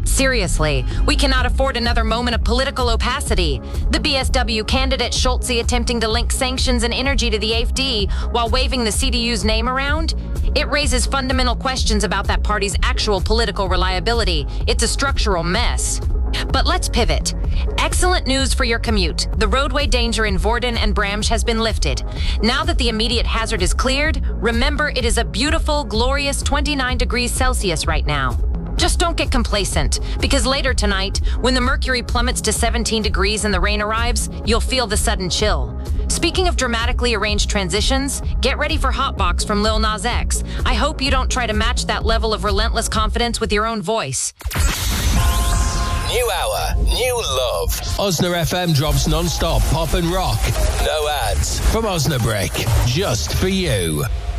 Seriously, we cannot afford another moment of political opacity. The BSW candidate Schulze attempting to link sanctions and energy to the AfD while waving the CDU's name around? It raises fundamental questions about that party's actual political reliability. It's a structural mess. But let's pivot. Excellent news for your commute. The roadway danger in Vorden and Bramsch has been lifted. Now that the immediate hazard is cleared, remember it is a beautiful, glorious 29 degrees Celsius right now. Just don't get complacent, because later tonight, when the mercury plummets to 17 degrees and the rain arrives, you'll feel the sudden chill. Speaking of dramatically arranged transitions, get ready for Hotbox from Lil Nas X. I hope you don't try to match that level of relentless confidence with your own voice. New hour, new love. Osna FM drops non-stop pop and rock. No ads from Osnabrück, just for you.